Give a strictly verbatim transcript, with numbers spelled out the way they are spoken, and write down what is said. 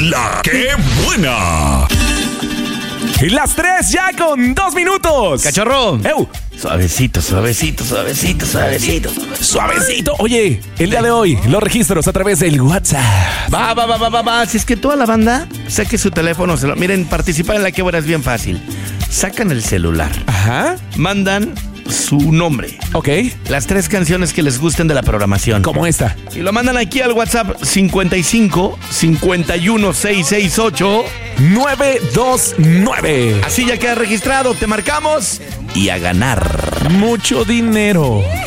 La ¡Qué buena! Y las tres ya con dos minutos. Cachorro. ¡Ew! Suavecito, suavecito, suavecito, suavecito. Suavecito. Oye, el día de hoy, los registros a través del WhatsApp. Va, va, va, va, va, va. Si es que toda la banda saque su teléfono. Se lo... Miren, participar en la Qué Buena es bien fácil. Sacan el celular. Ajá. Mandan su nombre. Ok. Las tres canciones que les gusten de la programación. Como esta. Y lo mandan aquí al WhatsApp cincuenta y cinco, cincuenta y uno, seiscientos sesenta y ocho, nueve dos nueve. Así ya queda registrado. Te marcamos y a ganar. Mucho dinero.